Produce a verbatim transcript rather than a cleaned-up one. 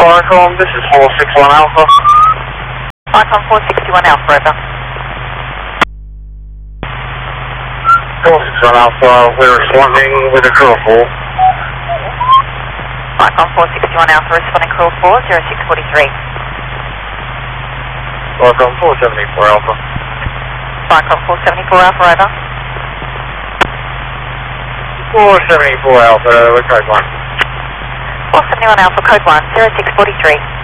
Viacom, this is four six one Alpha. Viacom four sixty-one Alpha, over. four six one Alpha, we're responding with a crew call. Viacom four sixty-one Alpha, responding call four zero six four three. Viacom four seventy-four Alpha. Viacom four seventy-four Alpha, over. four seventy-four Alpha, we're code one. four seventy-one Alpha, code one, zero six four three.